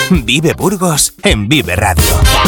Vive Burgos en Vive Radio.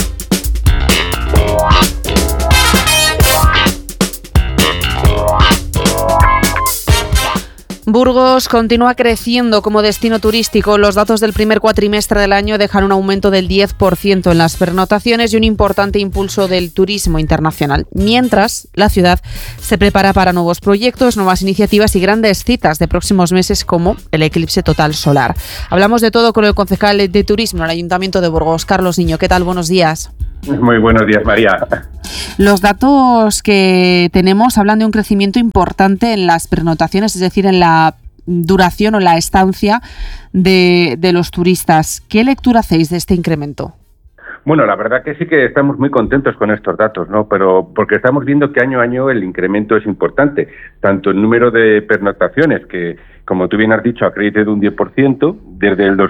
Burgos continúa creciendo como destino turístico. Los datos del primer cuatrimestre del año dejan un aumento del 10% en las pernoctaciones y un importante impulso del turismo internacional. Mientras, la ciudad se prepara para nuevos proyectos, nuevas iniciativas y grandes citas de próximos meses como el eclipse total solar. Hablamos de todo con el concejal de Turismo del Ayuntamiento de Burgos, Carlos Niño. ¿Qué tal? Buenos días. Muy buenos días, María. Los datos que tenemos hablan de un crecimiento importante en las pernoctaciones, es decir, en la duración o la estancia de los turistas. ¿Qué lectura hacéis de este incremento? Bueno, la verdad que sí que estamos muy contentos con estos datos, ¿no? Pero porque estamos viendo que año a año el incremento es importante, tanto el número de pernoctaciones, que como tú bien has dicho, ha crecido un 10%, desde el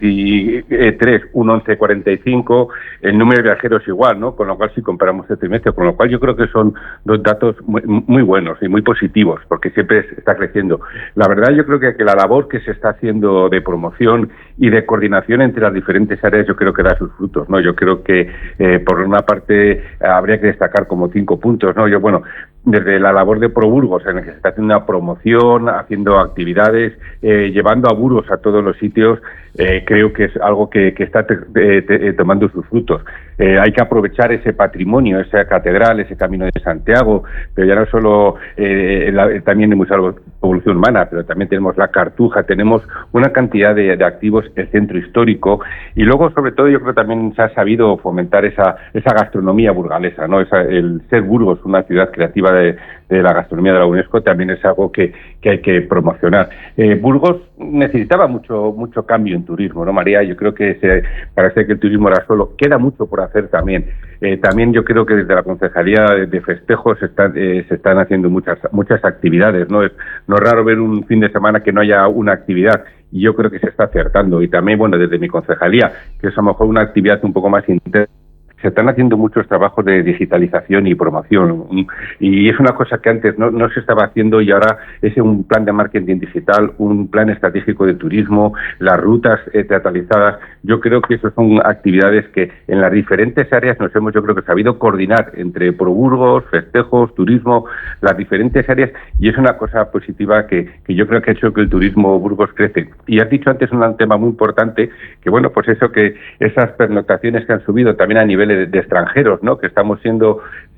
2023 un 11,45%, el número de viajeros igual, ¿no? Con lo cual, si comparamos este trimestre, con lo cual yo creo que son dos datos muy buenos y muy positivos, porque siempre está creciendo. La verdad, yo creo que la labor que se está haciendo de promoción y de coordinación entre las diferentes áreas, yo creo que da sus frutos, ¿no? Yo creo que, por una parte, habría que destacar como 5 puntos, ¿no? Desde la labor de ProBurgos, en la que se está haciendo una promoción, haciendo actividades, llevando a Burgos a todos los sitios, creo que es algo que está tomando sus frutos. Hay que aprovechar ese patrimonio, esa catedral, ese Camino de Santiago, pero ya no solo también el Museo de Evolución Humana, pero también tenemos la Cartuja, tenemos una cantidad de activos, el centro histórico, y luego, sobre todo, yo creo que también se ha sabido fomentar esa gastronomía burgalesa, ¿no? El ser Burgos una ciudad creativa de la gastronomía de la UNESCO también es algo que hay que promocionar. Burgos necesitaba mucho cambio en turismo, ¿no, María? Yo creo que parece que el turismo era solo. Queda mucho por hacer también. También yo creo que desde la Concejalía de Festejos se están haciendo muchas actividades, ¿no? Es raro ver un fin de semana que no haya una actividad, y yo creo que se está acertando. Y también, bueno, desde mi concejalía, que es a lo mejor una actividad un poco más intensa, se están haciendo muchos trabajos de digitalización y promoción, y es una cosa que antes no se estaba haciendo, y ahora es un plan de marketing digital, un plan estratégico de turismo, las rutas teatralizadas. Yo creo que esas son actividades que en las diferentes áreas nos hemos, yo creo que sabido coordinar entre ProBurgos, Festejos, turismo, las diferentes áreas, y es una cosa positiva que yo creo que ha hecho que el turismo Burgos crece. Y has dicho antes un tema muy importante, que bueno, pues eso, que esas pernoctaciones que han subido también a nivel de extranjeros, ¿no? Que estamos siendo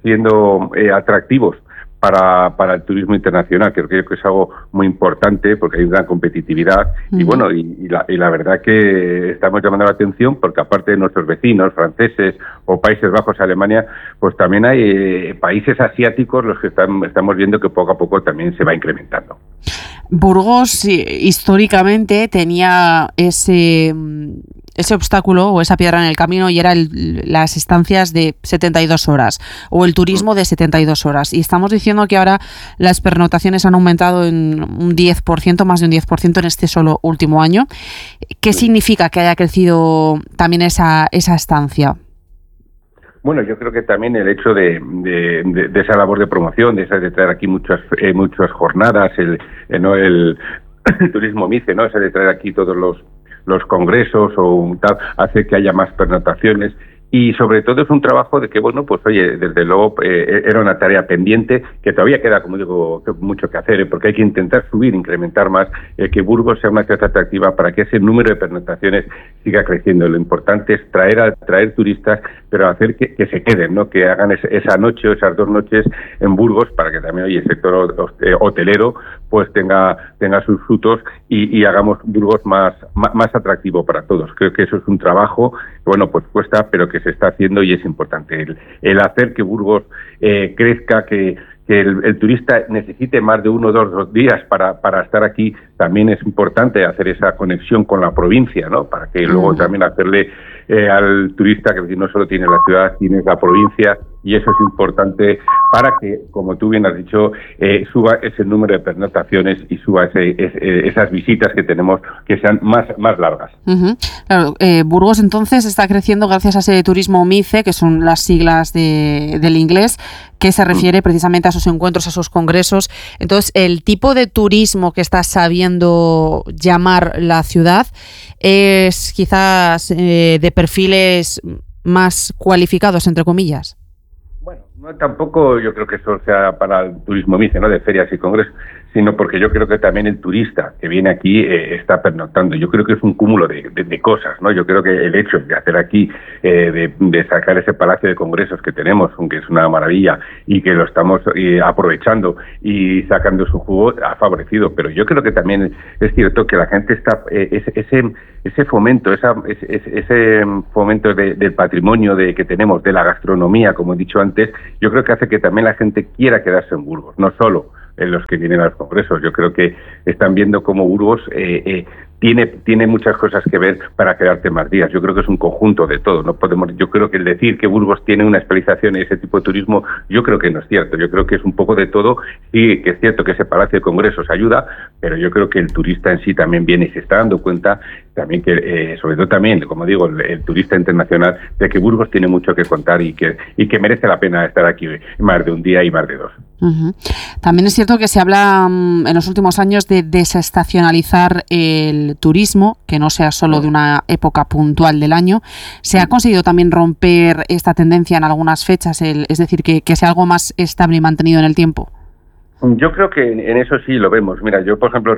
atractivos para el turismo internacional, que creo que es algo muy importante porque hay una competitividad. Y bueno, y la verdad que estamos llamando la atención porque, aparte de nuestros vecinos franceses o Países Bajos, Alemania, pues también hay países asiáticos los que estamos viendo que poco a poco también se va incrementando. Burgos históricamente tenía ese obstáculo o esa piedra en el camino, y era las estancias de 72 horas o el turismo de 72 horas. Y estamos diciendo que ahora las pernoctaciones han aumentado en un 10%, más de un 10% en este solo último año. ¿Qué significa que haya crecido también esa estancia? Bueno, yo creo que también el hecho de esa labor de promoción, de traer aquí muchas jornadas, el turismo MICE, ¿no? Ese de traer aquí todos los congresos o tal, hace que haya más pernoctaciones. Y sobre todo es un trabajo de que, bueno, pues oye, desde luego era una tarea pendiente que todavía queda, como digo, mucho que hacer, porque hay que intentar incrementar más, que Burgos sea una ciudad atractiva para que ese número de pernoctaciones siga creciendo. Lo importante es traer turistas, pero hacer que se queden, ¿no? Que hagan esa noche o esas 2 noches en Burgos, para que también, oye, el sector hotelero pues tenga sus frutos y hagamos Burgos más atractivo para todos. Creo que eso es un trabajo que, bueno, pues cuesta, pero que se está haciendo y es importante. El hacer que Burgos crezca, que el turista necesite más de 1 o 2 días para estar aquí, también es importante hacer esa conexión con la provincia, ¿no? Para que luego también hacerle al turista que no solo tiene la ciudad, tiene la provincia, y eso es importante para que, como tú bien has dicho, suba ese número de pernoctaciones y suba esas visitas que tenemos, que sean más largas. Uh-huh. Claro, Burgos entonces está creciendo gracias a ese turismo MICE, que son las siglas del inglés, que se refiere precisamente a esos encuentros, a esos congresos. Entonces, el tipo de turismo que está sabiendo llamar la ciudad es quizás de perfiles más cualificados, entre comillas. Bueno, no tampoco yo creo que eso sea para el turismo MICE, ¿no?, de ferias y congresos, sino porque yo creo que también el turista que viene aquí está pernoctando. Yo creo que es un cúmulo de cosas, ¿no? Yo creo que el hecho de hacer aquí, de sacar ese palacio de congresos que tenemos, aunque es una maravilla, y que lo estamos aprovechando y sacando su jugo, ha favorecido. Pero yo creo que también es cierto que la gente está, ese fomento, ese fomento del patrimonio que tenemos, de la gastronomía, como he dicho antes, yo creo que hace que también la gente quiera quedarse en Burgos, no solo en los que vienen a los congresos. Yo creo que están viendo cómo Burgos tiene muchas cosas que ver para quedarte más días. Yo creo que es un conjunto de todo. No podemos, yo creo que el decir que Burgos tiene una especialización en ese tipo de turismo, yo creo que no es cierto. Yo creo que es un poco de todo. Sí, que es cierto que ese palacio de congresos ayuda, pero yo creo que el turista en sí también viene y se está dando cuenta también que, sobre todo también, como digo, el turista internacional, de que Burgos tiene mucho que contar y que merece la pena estar aquí más de un día y más de dos. Uh-huh. También es cierto que se habla en los últimos años de desestacionalizar el turismo, que no sea solo de una época puntual del año. ¿Se ha conseguido también romper esta tendencia en algunas fechas, es decir, que sea algo más estable y mantenido en el tiempo? Yo creo que en eso sí lo vemos. Mira, yo, por ejemplo,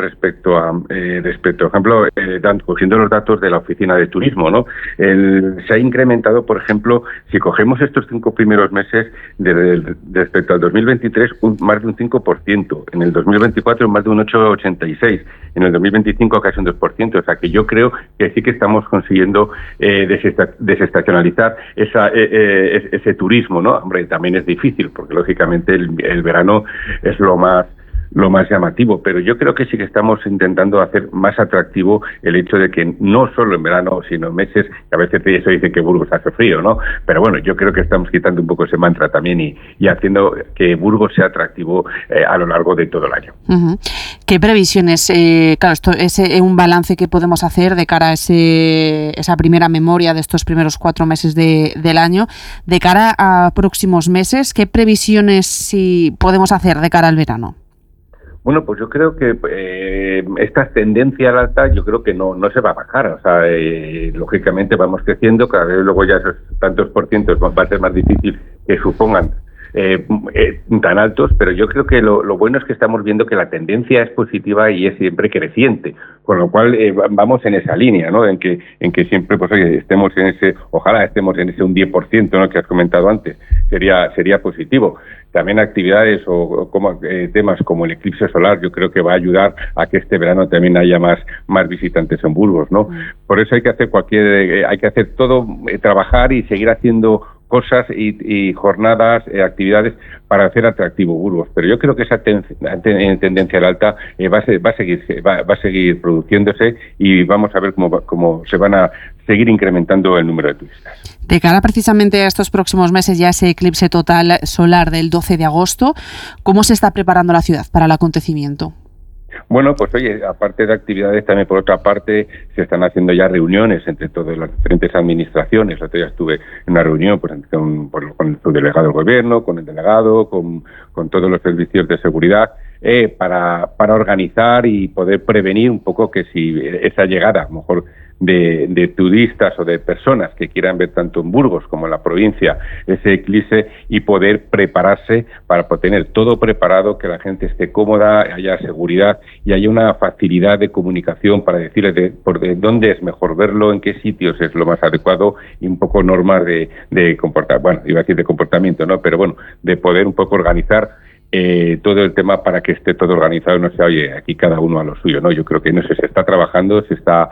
cogiendo los datos de la Oficina de Turismo, ¿no? Se ha incrementado, por ejemplo, si cogemos estos 5 primeros meses respecto al 2023, más de un 5%. En el 2024, más de un 8,86%. En el 2025, casi un 2%. O sea, que yo creo que sí que estamos consiguiendo desestacionalizar ese turismo, ¿no? Hombre, también es difícil, porque lógicamente el verano es lo más llamativo, pero yo creo que sí que estamos intentando hacer más atractivo el hecho de que no solo en verano, sino en meses, que a veces eso dice que Burgos hace frío, ¿no? Pero bueno, yo creo que estamos quitando un poco ese mantra también y haciendo que Burgos sea atractivo a lo largo de todo el año. Uh-huh. ¿Qué previsiones? Claro, esto es un balance que podemos hacer de cara a esa primera memoria de estos primeros 4 meses del año. De cara a próximos meses, ¿qué previsiones sí podemos hacer de cara al verano? Bueno, pues yo creo que esta tendencia al alta yo creo que no se va a bajar. O sea, lógicamente vamos creciendo, cada vez luego ya esos tantos por cientos va a ser más difícil que supongan tan altos, pero yo creo que lo bueno es que estamos viendo que la tendencia es positiva y es siempre creciente, con lo cual vamos en esa línea, ¿no? En que siempre, pues oye, ojalá estemos en ese un 10%, ¿no?, que has comentado antes, sería positivo. También actividades o temas como el eclipse solar, yo creo que va a ayudar a que este verano también haya más visitantes en Burgos, ¿no? Por eso hay que hacer todo, trabajar y seguir haciendo cosas y jornadas, actividades para hacer atractivo Burgos. Pero yo creo que esa tendencia al alta va a seguir produciéndose y vamos a ver cómo se van a seguir incrementando el número de turistas. De cara precisamente a estos próximos meses, ya ese eclipse total solar del 12 de agosto, ¿cómo se está preparando la ciudad para el acontecimiento? Bueno, pues oye, aparte de actividades, también por otra parte se están haciendo ya reuniones entre todas las diferentes administraciones. El otro día estuve en una reunión con el subdelegado del gobierno, con el delegado, con todos los servicios de seguridad, para organizar y poder prevenir un poco que si esa llegada, a lo mejor de turistas o de personas que quieran ver tanto en Burgos como en la provincia ese eclipse, y poder prepararse para tener todo preparado, que la gente esté cómoda, haya seguridad y haya una facilidad de comunicación para decirles de dónde es mejor verlo, en qué sitios es lo más adecuado, y un poco normas de comportamiento, ¿no? Pero bueno, de poder un poco organizar todo el tema para que esté todo organizado, no sea, oye, aquí cada uno a lo suyo, ¿no? Yo creo que se está trabajando, se está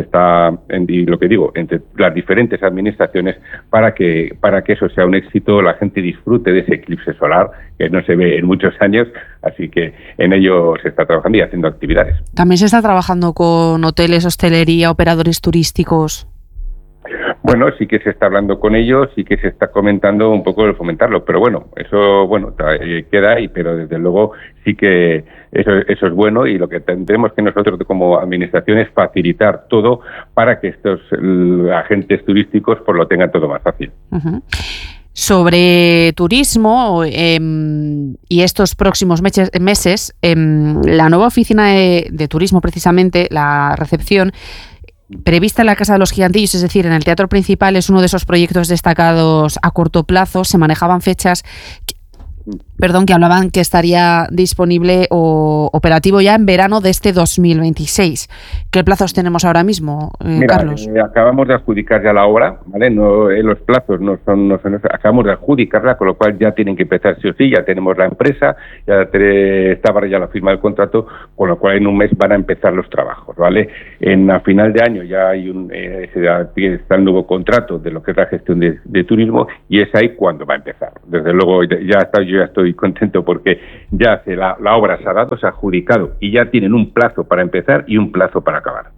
y lo que digo, entre las diferentes administraciones para que eso sea un éxito, la gente disfrute de ese eclipse solar que no se ve en muchos años, así que en ello se está trabajando y haciendo actividades. También se está trabajando con hoteles, hostelería, operadores turísticos. Bueno, sí que se está hablando con ellos, sí que se está comentando un poco de fomentarlo, pero bueno, eso queda ahí, pero desde luego sí que eso es bueno, y lo que tendremos que nosotros como administración es facilitar todo para que estos agentes turísticos pues lo tengan todo más fácil. Uh-huh. Sobre turismo y estos próximos meses, la nueva oficina de turismo, precisamente, la recepción, prevista en la Casa de los Gigantillos, es decir, en el Teatro Principal, es uno de esos proyectos destacados a corto plazo. Se manejaban fechas que hablaban que estaría disponible o operativo ya en verano de este 2026. ¿Qué plazos tenemos ahora mismo, Carlos? Acabamos de adjudicar ya la obra, ¿vale? No, los plazos no son, acabamos de adjudicarla, con lo cual ya tienen que empezar sí o sí. Ya tenemos la empresa, estaba ya la firma del contrato, con lo cual en un mes van a empezar los trabajos, ¿vale? A final de año ya hay está el nuevo contrato de lo que es la gestión de turismo, y es ahí cuando va a empezar. Desde luego yo ya estoy contento porque ya la obra se ha dado, se ha adjudicado, y ya tienen un plazo para empezar y un plazo para acabar.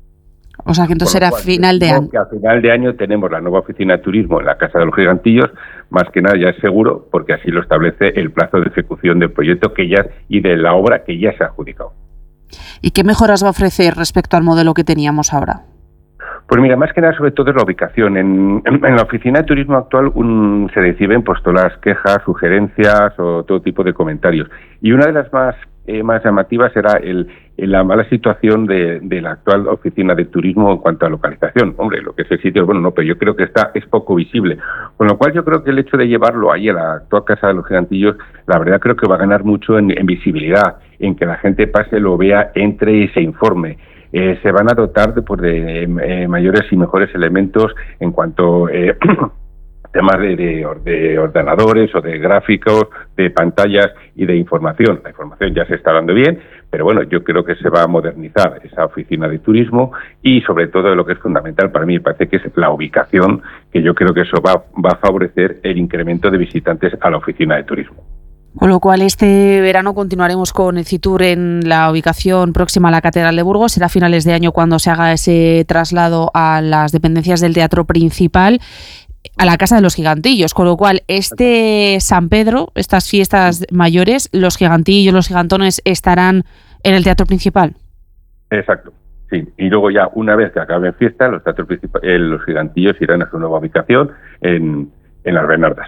O sea que entonces será final de año. Que a final de año tenemos la nueva oficina de turismo en la Casa de los Gigantillos, más que nada ya es seguro, porque así lo establece el plazo de ejecución del proyecto y de la obra que ya se ha adjudicado. ¿Y qué mejoras va a ofrecer respecto al modelo que teníamos ahora? Pues mira, más que nada sobre todo es la ubicación. En la oficina de turismo actual se reciben pues todas las quejas, sugerencias o todo tipo de comentarios. Y una de las más llamativas era la mala situación de la actual oficina de turismo en cuanto a localización. Hombre, lo que es el sitio, pero yo creo que es poco visible. Con lo cual yo creo que el hecho de llevarlo ahí a la actual Casa de los Gigantillos, la verdad creo que va a ganar mucho en visibilidad, en que la gente pase, lo vea, entre y se informe. Se van a dotar de mayores y mejores elementos en cuanto temas de ordenadores o de gráficos, de pantallas y de información. La información ya se está dando bien, pero bueno, yo creo que se va a modernizar esa oficina de turismo, y sobre todo lo que es fundamental para mí me parece que es la ubicación, que yo creo que eso va a favorecer el incremento de visitantes a la oficina de turismo. Con lo cual, este verano continuaremos con el CITUR en la ubicación próxima a la Catedral de Burgos. Será a finales de año cuando se haga ese traslado a las dependencias del Teatro Principal, a la Casa de los Gigantillos. Con lo cual, San Pedro, estas fiestas mayores, los gigantillos, los gigantones estarán en el Teatro Principal. Exacto. Sí, y luego ya una vez que acaben fiestas, los gigantillos irán a su nueva ubicación en Las Bernardas.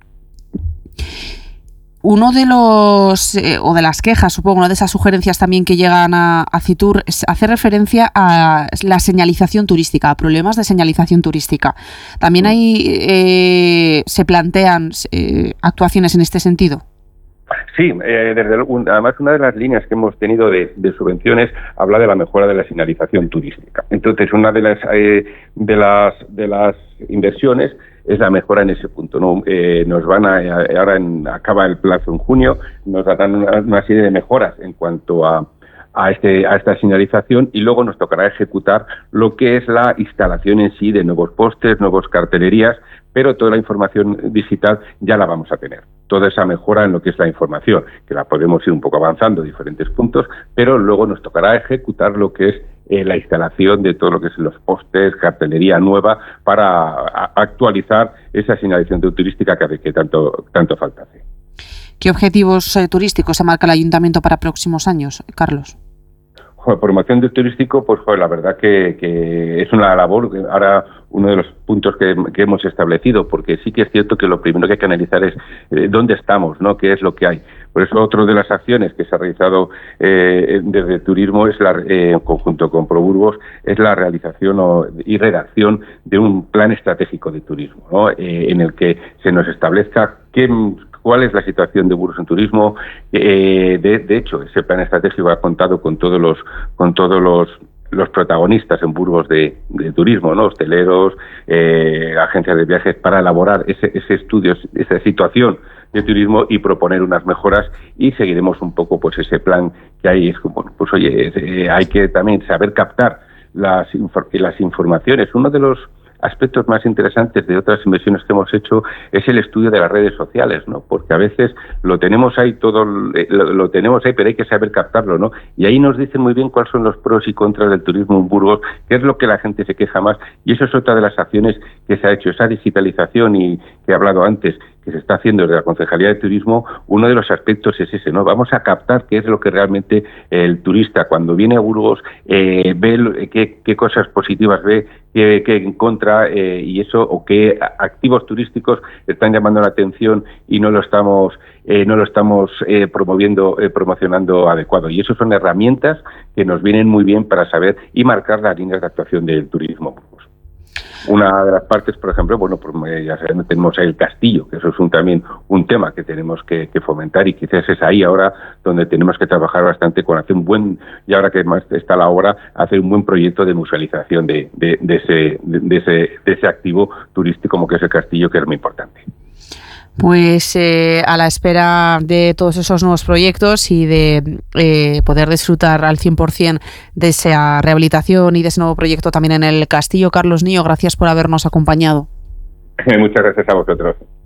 Uno de los, o de las quejas, supongo, una de esas sugerencias también que llegan a CITUR hace referencia a la señalización turística, a problemas de señalización turística. ¿También se plantean actuaciones en este sentido? Sí, además una de las líneas que hemos tenido de subvenciones habla de la mejora de la señalización turística. Entonces, una de las inversiones es la mejora en ese punto, ¿no? Nos van ahora acaba el plazo en junio, nos darán una serie de mejoras en cuanto a esta señalización, y luego nos tocará ejecutar lo que es la instalación en sí de nuevos postes, nuevos cartelerías, pero toda la información digital ya la vamos a tener. Toda esa mejora en lo que es la información, que la podemos ir un poco avanzando en diferentes puntos, pero luego nos tocará ejecutar lo que es la instalación de todo lo que es los postes, cartelería nueva, para actualizar esa señalización turística que tanto falta hace. ¿Qué objetivos turísticos se marca el Ayuntamiento para próximos años, Carlos? Promoción del turístico, pues la verdad que es una labor, ahora uno de los puntos que hemos establecido, porque sí que es cierto que lo primero que hay que analizar es dónde estamos, ¿no? Qué es lo que hay. Por eso, otra de las acciones que se ha realizado desde turismo es en conjunto con ProBurgos, es la realización y redacción de un plan estratégico de turismo, ¿no? En el que se nos establezca cuál es la situación de Burgos en turismo. De hecho, ese plan estratégico ha contado con todos los protagonistas en Burgos de turismo, ¿no? Hosteleros, agencias de viajes, para elaborar ese estudio, esa situación de turismo y proponer unas mejoras, y seguiremos un poco pues ese plan que hay. Es como, pues oye, hay que también saber captar las informaciones. Uno de los aspectos más interesantes de otras inversiones que hemos hecho es el estudio de las redes sociales, ¿no? Porque a veces lo tenemos ahí lo tenemos ahí, pero hay que saber captarlo, ¿no? Y ahí nos dicen muy bien cuáles son los pros y contras del turismo en Burgos, qué es lo que la gente se queja más, y eso es otra de las acciones que se ha hecho, esa digitalización y que he hablado antes, que se está haciendo desde la Concejalía de Turismo. Uno de los aspectos es ese, ¿no? Vamos a captar qué es lo que realmente el turista, cuando viene a Burgos, ve qué cosas positivas ve, qué en contra, y eso, o qué activos turísticos están llamando la atención y no lo estamos promocionando adecuado. Y eso son herramientas que nos vienen muy bien para saber y marcar las líneas de actuación del turismo. Una de las partes, por ejemplo, pues ya sabemos, tenemos ahí el castillo, que eso es también un tema que tenemos que fomentar, y quizás es ahí ahora donde tenemos que trabajar bastante con hacer y ahora que más está la obra, hacer un buen proyecto de musealización de ese activo turístico como que es el castillo, que es muy importante. Pues a la espera de todos esos nuevos proyectos y de poder disfrutar al 100% de esa rehabilitación y de ese nuevo proyecto también en el castillo. Carlos Niño, gracias por habernos acompañado. Muchas gracias a vosotros.